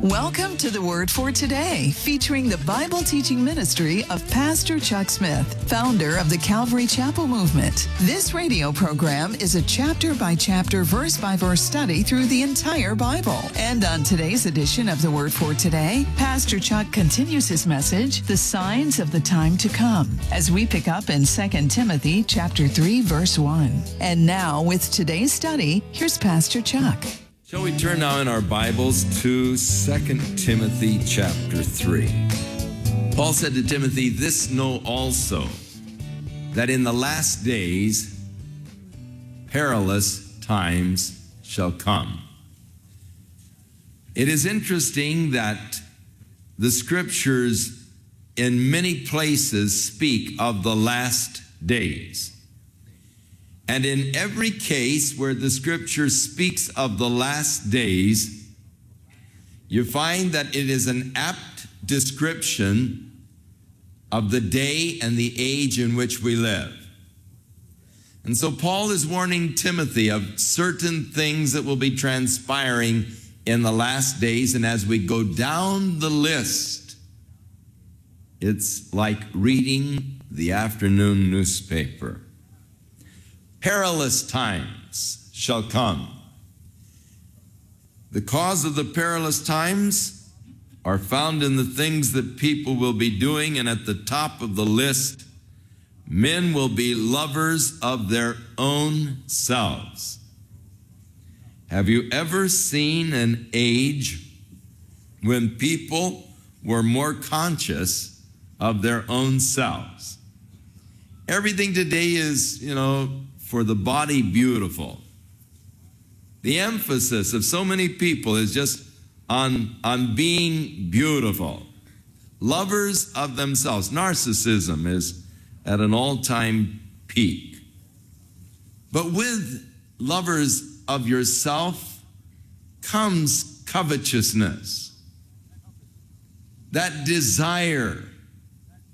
Welcome to the Word for Today, featuring the Bible teaching ministry of Pastor Chuck Smith, founder of the Calvary Chapel Movement. This radio program is a chapter-by-chapter, verse-by-verse study through the entire Bible. And on today's edition of the Word for Today, Pastor Chuck continues his message, The Signs of the Time to Come, as we pick up in 2 Timothy chapter 3, verse 1. And now, with today's study, here's Pastor Chuck. Shall we turn now in our Bibles to 2 Timothy chapter 3. Paul said to Timothy, "This know also, that in the last days perilous times shall come." It is interesting that the scriptures in many places speak of the last days. And in every case where the scripture speaks of the last days, you find that it is an apt description of the day and the age in which we live. And so Paul is warning Timothy of certain things that will be transpiring in the last days. And as we go down the list, it's like reading the afternoon newspaper. Perilous times shall come. The cause of the perilous times are found in the things that people will be doing, and at the top of the list, men will be lovers of their own selves. Have you ever seen an age when people were more conscious of their own selves? Everything today is, for the body beautiful. The emphasis of so many people is just on being beautiful. Lovers of themselves. Narcissism is at an all-time peak. But with lovers of yourself comes covetousness. That desire